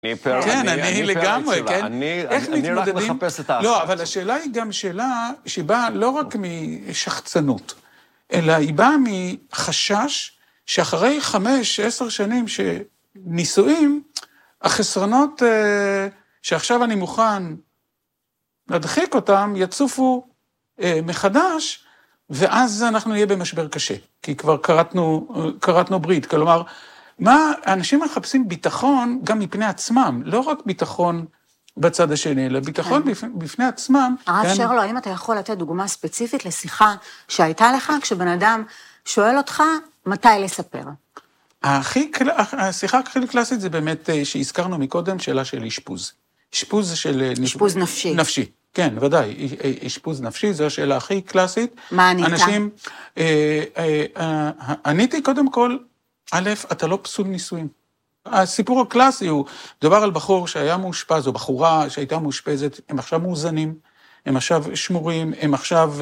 כן, אני לגמרי, כן. אני רק מחפש את האחת. לא, אבל השאלה היא גם שאלה שבאה לא רק משחצנות, אלא היא באה מחשש שאחרי 5-10 שנים שנישואים, החסרונות שעכשיו אני מוכן להדחיק אותם, יצופו מחדש, ואז אנחנו נהיה במשבר קשה, כי כבר קראתנו ברית. כלומר, האנשים מחפשים ביטחון גם מפני עצמם, לא רק ביטחון בצד השני, אלא ביטחון בפני עצמם. הרב שרלו, האם אתה יכול לתת דוגמה ספציפית לשיחה שהייתה לך, כשבן אדם שואל אותך מתי לספר? השיחה הכי קלאסית זה באמת שהזכרנו מקודם, שאלה של אשפוז. אשפוז נפשי. נפשי, כן, ודאי. אשפוז נפשי, זו השאלה הכי קלאסית. מה ענית? אנשים, עניתי קודם כל, א', אתה לא פסול נישואים. הסיפור הקלאסי הוא, דבר על בחור שהיה מאושפז, או בחורה שהייתה מאושפזת, הם עכשיו מאוזנים, הם עכשיו שמורים, הם עכשיו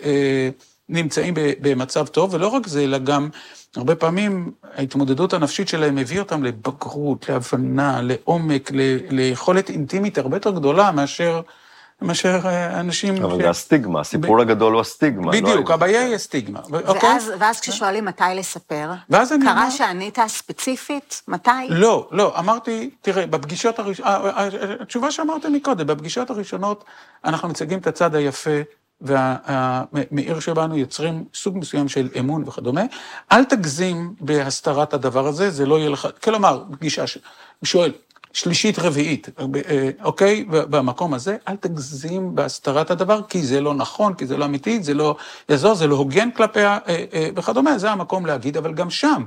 נמצאים במצב טוב, ולא רק זה, אלא גם הרבה פעמים ההתמודדות הנפשית שלהם הביא אותם לבגרות, להבנה, לעומק, ליכולת אינטימית הרבה יותר גדולה מאשר אנשים... אבל זה הסטיגמה, הסיפור הגדול הוא הסטיגמה. בדיוק, הבעיה היא הסטיגמה. ואז כששואלים מתי לספר, קרה שענית ספציפית, מתי? לא, אמרתי, תראה, בפגישות הראשונות, התשובה שאמרתי מקודם, בפגישות הראשונות אנחנו מצגים את הצד היפה, ומאיר שבנו יוצרים סוג מסוים של אמון וכדומה, אל תגזים בהסתרת הדבר הזה, זה לא יהיה לך, כלומר, פגישה שואל, שלישית רביעית, אוקיי? במקום הזה, אל תגזים בהסתרת הדבר, כי זה לא נכון, כי זה לא אמיתי, זה לא יעזור, זה לא הוגן כלפיה וכדומה, זה המקום להגיד, אבל גם שם,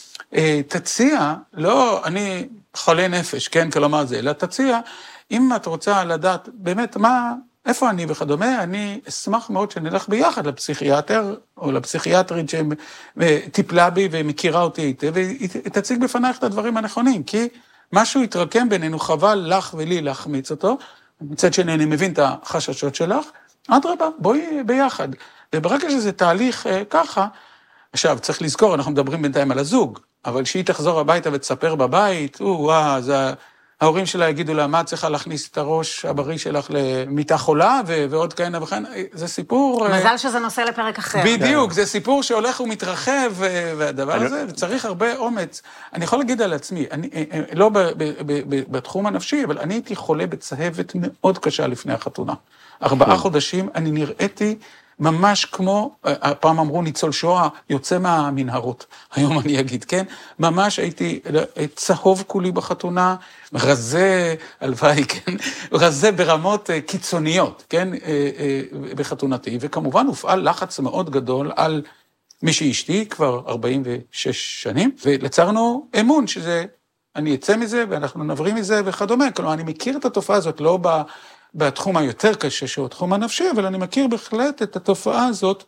תציע, לא, אני חולה נפש, כן, כלומר זה, אלא תציע, אם את רוצה לדעת, באמת, איפה אני וכדומה, אני אשמח מאוד שנלך ביחד לפסיכיאטר, או לפסיכיאטרית שטיפלה בי ומכירה אותי היטב, ותציג בפנייך את הדברים הנכונים, כי משהו יתרקם בינינו, חבל לך ולי להחמיץ אותו, מצד שני אני מבין את החששות שלך, אדרבה, בואי ביחד. וברגע שזה תהליך ככה, עכשיו צריך לזכור, אנחנו מדברים בינתיים על הזוג, אבל שהיא תחזור הביתה ותספר בבית, ההורים שלה יגידו לה, מה צריכה להכניס את הראש הבריא שלך למיטה חולה, ועוד כהנה וכן, זה סיפור... מזל שזה נושא לפרק אחר. בדיוק, זה סיפור שהולך ומתרחב, והדבר הזה, וצריך הרבה אומץ. אני יכול להגיד על עצמי, לא בתחום הנפשי, אבל אני הייתי חולה בצהבת מאוד קשה לפני החתונה. 4 חודשים, אני נראיתי ממש כמו, פעם אמרו ניצול שואה, יוצא מהמנהרות, היום אני אגיד, כן? ממש הייתי צהוב כולי בחתונה, רזה, הלוואי, כן? רזה ברמות קיצוניות, כן? בחתונתי, וכמובן הופעל לחץ מאוד גדול על מי שאשתי, כבר 46 שנים, ולצרנו אמון שזה, אני אצא מזה ואנחנו נבריא מזה וכדומה, כלומר, אני מכיר את התופעה הזאת, לא בתחום היותר קשה שהוא התחום הנפשי, אבל אני מכיר בהחלט את התופעה הזאת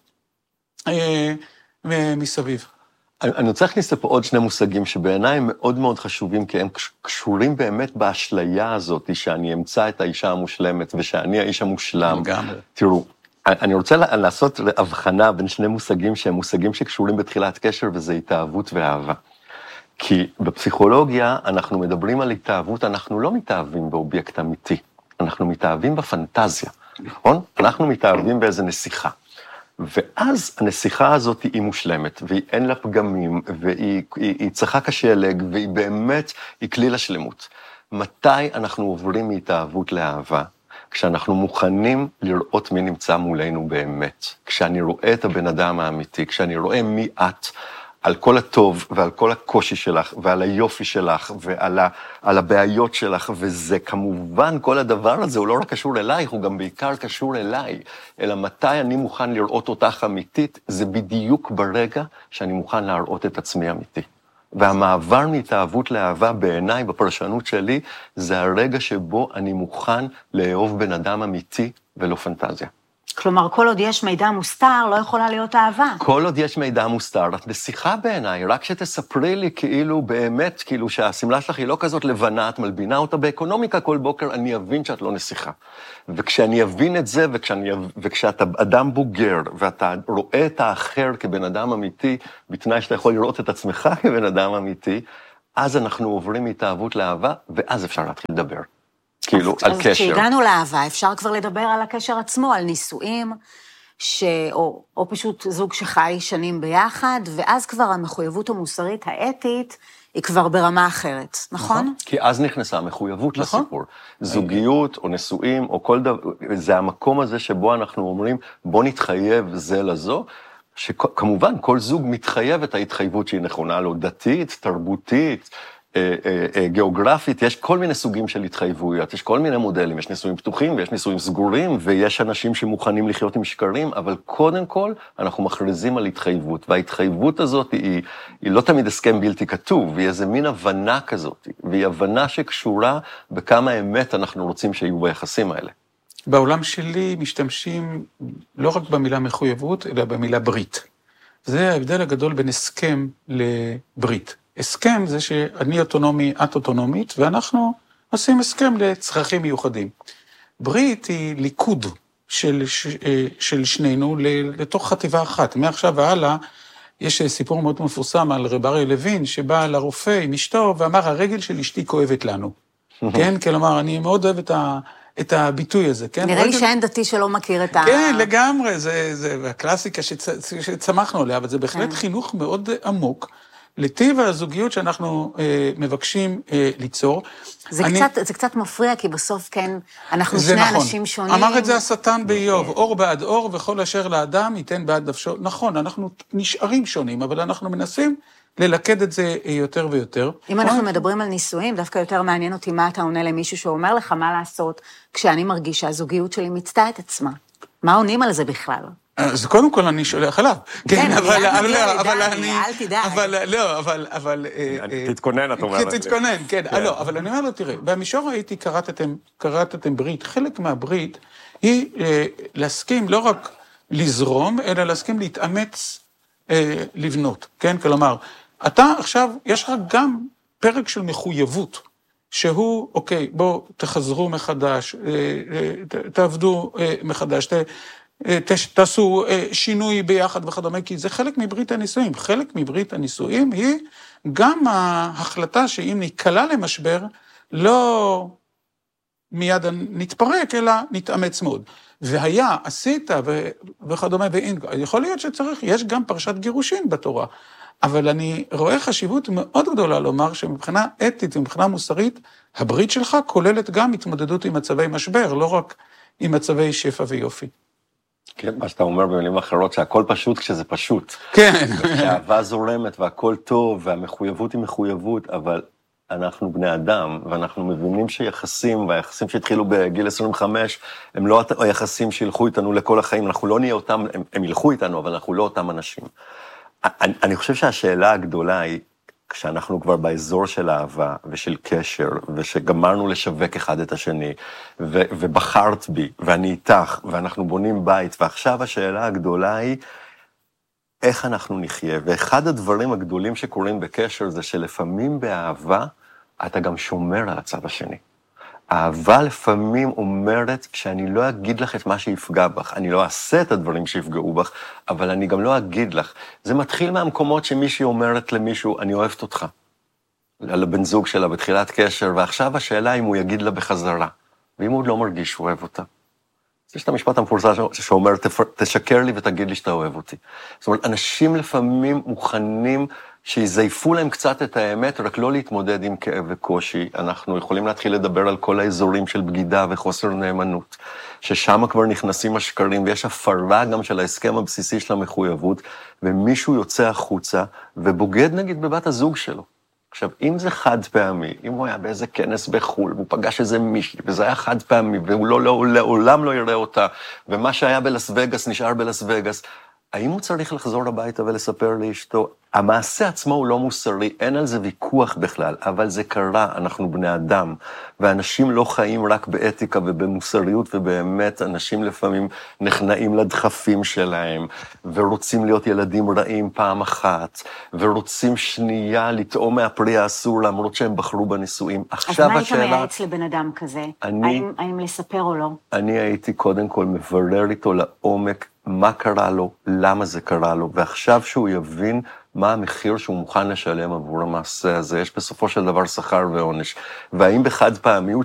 מסביב. אני רוצה להכניס לפה עוד 2 מושגים שבעיניי הם מאוד מאוד חשובים, כי הם קשורים באמת באשליה הזאת, שאני אמצא את האישה המושלמת, ושאני האיש המושלם. תראו, אני רוצה לעשות הבחנה בין 2 מושגים שהם מושגים שקשורים בתחילת קשר, וזה התאהבות ואהבה. כי בפסיכולוגיה אנחנו מדברים על התאהבות, אנחנו לא מתאהבים באובייקט אמיתי. אנחנו מתאהבים בפנטזיה, נכון? אנחנו מתאהבים באיזה ואז הנסיכה הזאת היא מושלמת, והיא אין לה פגמים, והיא צריכה כשלג, והיא באמת, היא כליל השלמות. מתי אנחנו עוברים מהתאהבות לאהבה? כשאנחנו מוכנים לראות מי נמצא מולנו באמת, כשאני רואה את הבן אדם האמיתי, כשאני רואה מי את, על כל הטוב ועל כל הקושי שלך ועל היופי שלך ועל הבעיות שלך, וזה כמובן, כל הדבר הזה הוא לא רק קשור אלייך, הוא גם בעיקר קשור אליי, אלא מתי אני מוכן לראות אותך אמיתית, זה בדיוק ברגע שאני מוכן להראות את עצמי אמיתי. והמעבר מהתאהבות לאהבה בעיניי, בפרשנות שלי, זה הרגע שבו אני מוכן לאהוב בן אדם אמיתי ולא פנטזיה. כלומר, כל עוד יש מידע מוסתר, לא יכולה להיות אהבה. כל עוד יש מידע מוסתר, את נסיכה בעיניי, רק שתספרי לי כאילו באמת, כאילו שהסמלה שלך היא לא כזאת לבנה, את מלבינה אותה באקונומיקה כל בוקר, אני אבין שאת לא נסיכה. וכשאני אבין את זה, וכשאתה אדם בוגר, ואתה רואה את האחר כבן אדם אמיתי, בתנאי שאתה יכול לראות את עצמך כבן אדם אמיתי, אז אנחנו עוברים מהתאהבות לאהבה, ואז אפשר להתחיל לדבר. כאילו, על קשר. אז כשהגענו לאהבה, אפשר כבר לדבר על הקשר עצמו, על נישואים, או פשוט זוג שחי שנים ביחד, ואז כבר המחויבות המוסרית האתית, היא כבר ברמה אחרת, נכון? כי אז נכנסה המחויבות לסיפור. זוגיות או נישואים או כל דבר, זה המקום הזה שבו אנחנו אומרים, בוא נתחייב זה לזו, שכמובן כל זוג מתחייב את ההתחייבות שהיא נכונה לו, דתית, תרבותית, גיאוגרפית, יש כל מיני סוגים של התחייבויות, יש כל מיני מודלים, יש נישואים פתוחים ויש נישואים סגורים, ויש אנשים שמוכנים לחיות עם שקרים, אבל קודם כל אנחנו מכריזים על התחייבות, וההתחייבות הזאת היא לא תמיד הסכם בלתי כתוב, היא איזה מין הבנה כזאת, והיא הבנה שקשורה בכמה אמת אנחנו רוצים שיהיו ביחסים האלה. בעולם שלי משתמשים לא רק במילה מחויבות, אלא במילה ברית. זה ההבדל הגדול בין הסכם לברית. הסכם זה שאני אוטונומי, את אוטונומית, ואנחנו עושים הסכם לצרכים מיוחדים. ברית היא ליכוד של שנינו לתוך חטיבה אחת. מעכשיו והלאה, יש סיפור מאוד מפורסם על רב אריה לוין, שבא לרופא עם אשתו ואמר, הרגל של אשתי כואבת לנו. כן? כלומר, אני מאוד אוהב את הביטוי הזה, כן? נראה לי שאין דתי שלא מכיר את כן, לגמרי, זה הקלאסיקה שצמחנו עליה, אבל זה בהחלט חינוך מאוד עמוק, לטיב הזוגיות שאנחנו מבקשים ליצור. זה קצת מפריע, כי בסוף כן, אנחנו שני אנשים שונים. אמר את זה השטן באיוב, אור בעד אור וכל אשר לאדם ייתן בעד נפשו. נכון, אנחנו נשארים שונים, אבל אנחנו מנסים ללכד את זה יותר ויותר. אם אנחנו מדברים על נישואים, דווקא יותר מעניין אותי מה אתה עונה למישהו שאומר לך מה לעשות, כשאני מרגיש שהזוגיות שלי מיצתה את עצמה. מה עונים על זה בכלל? אז קודם כל אני שולח עליו. כן, אל תדאג. אבל... תתכונן, את אומרת. תתכונן, כן. לא, אבל אני אומר לו, תראה, במישור הייתי קראתם ברית. חלק מהברית היא להסכים לא רק לזרום, אלא להסכים להתאמץ לבנות, כן? כלומר, אתה עכשיו, יש לך גם פרק של מחויבות, שהוא, אוקיי, בוא תחזרו מחדש, תעבדו מחדש, תעשו שינוי ביחד וכדומה, כי זה חלק מברית הנישואים. חלק מברית הנישואים היא גם ההחלטה שאם ניקלע למשבר, לא מיד נתפרק, אלא נתאמץ מאוד. והיה, עשית וכדומה, יכול להיות שצריך, יש גם פרשת גירושין בתורה, אבל אני רואה חשיבות מאוד גדולה לומר שמבחינה אתית ומבחינה מוסרית, הברית שלך כוללת גם התמודדות עם מצבי משבר, לא רק עם מצבי שפע ויופי. כן, מה שאתה אומר במילים אחרות, שהכל פשוט כשזה פשוט. כן. שהאהבה זורמת והכל טוב, והמחויבות היא מחויבות, אבל אנחנו בני אדם, ואנחנו מבינים שיחסים, והיחסים שהתחילו בגיל 25, הם לא היחסים שילכו איתנו לכל החיים, אנחנו לא נהיה אותם, הם ילכו איתנו, אבל אנחנו לא אותם אנשים. אני חושב שהשאלה הגדולה היא, כשאנחנו כבר באזור של אהבה ושל קשר, ושגמרנו לשווק אחד את השני, ובחרת בי, ואני איתך, ואנחנו בונים בית, ועכשיו השאלה הגדולה היא, איך אנחנו נחיה? ואחד הדברים הגדולים שקורים בקשר זה שלפעמים באהבה אתה גם שומר על הצד השני. אהבה לפעמים אומרת, כשאני לא אגיד לך את מה שיפגע בך, אני לא אעשה את הדברים שיפגעו בך, אבל אני גם לא אגיד לך. זה מתחיל מהמקומות שמישהי אומרת למישהו, אני אוהבת אותך, לבן זוג שלה בתחילת קשר, ועכשיו השאלה אם הוא יגיד לה בחזרה, ואם הוא לא מרגיש שהוא אוהב אותה. יש את המשפט המפורסם שאומר, תשקר לי ותגיד לי שאתה אוהב אותי. זאת אומרת, אנשים לפעמים מוכנים שיזייפו להם קצת את האמת, רק לא להתמודד עם כאב וקושי. אנחנו יכולים להתחיל לדבר על כל האזורים של בגידה וחוסר נאמנות, ששם כבר נכנסים השקרים, ויש הפרה גם של ההסכם הבסיסי של המחויבות, ומישהו יוצא החוצה ובוגד נגיד בבת הזוג שלו. עכשיו, אם זה חד פעמי, אם הוא היה באיזה כנס בחול, והוא פגש איזה מישהי, וזה היה חד פעמי, והוא לעולם לא יראה אותה, ומה שהיה בלס וגאס נשאר בלס וגאס, האם הוא צריך לחזור הביתה ולספר לאשתו? המעשה עצמו הוא לא מוסרי, אין על זה ויכוח בכלל, אבל זה קרה, אנחנו בני אדם, ואנשים לא חיים רק באתיקה ובמוסריות, ובאמת אנשים לפעמים נכנעים לדחפים שלהם, ורוצים להיות ילדים רעים פעם אחת, ורוצים שנייה לטעום מהפרי האסור, למרות שהם בחרו בנישואים. אז מה היית מייעץ לבן אדם כזה? האם לספר או לא? אני הייתי קודם כל מברר איתו לעומק, מה קרה לו, למה זה קרה לו, ועכשיו שהוא יבין מה המחיר שהוא מוכן לשלם עבור המעשה הזה, יש בסופו של דבר שכר ועונש, והאם בחד פעמיות